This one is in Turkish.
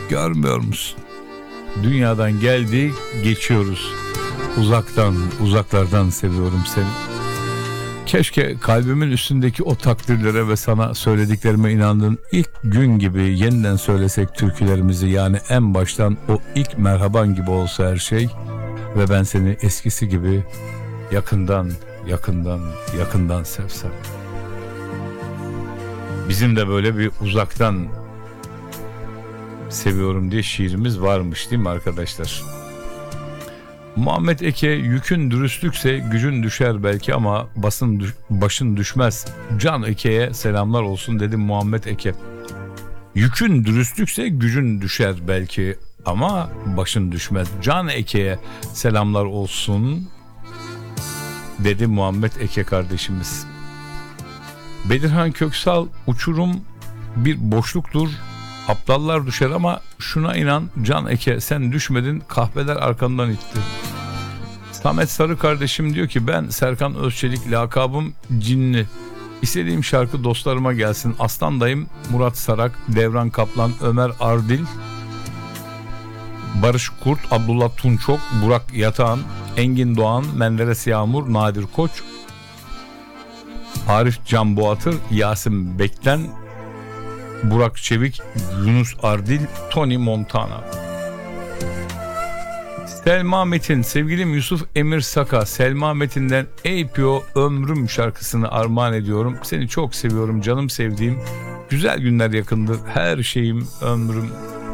Görmüyor musun? Dünyadan geldik, geçiyoruz. Uzaklardan seviyorum seni. Keşke kalbimin üstündeki o takdirlere ve sana söylediklerime inandığın ilk gün gibi yeniden söylesek türkülerimizi, yani en baştan o ilk merhaban gibi olsa her şey ve ben seni eskisi gibi yakından sevsem. Bizim de böyle bir uzaktan seviyorum diye şiirimiz varmış değil mi arkadaşlar? Muhammed Eke, yükün dürüstlükse gücün düşer belki ama başın düşmez. Can Eke'ye selamlar olsun dedi Muhammed Eke. Yükün dürüstlükse gücün düşer belki ama başın düşmez. Can Eke'ye selamlar olsun dedi Muhammed Eke kardeşimiz. Bedirhan Köksal, uçurum bir boşluktur. Aptallar düşer ama şuna inan Can Eke, sen düşmedin, kahveler arkandan itti. Samet Sarı kardeşim diyor ki ben Serkan Özçelik, lakabım Cinli. İstediğim şarkı dostlarıma gelsin. Aslan dayım Murat Sarak, Devran Kaplan, Ömer Ardil, Barış Kurt, Abdullah Tunçok, Burak Yatağan, Engin Doğan, Menderes Yağmur, Nadir Koç, Arif Can Boğatır, Yasin Bekten, Burak Çevik, Yunus Ardil, Tony Montana. Selma Metin, sevgilim Yusuf Emir Saka, Selma Metin'den Ey Pio Ömrüm şarkısını armağan ediyorum. Seni çok seviyorum canım sevdiğim. Güzel günler yakındır, her şeyim ömrüm.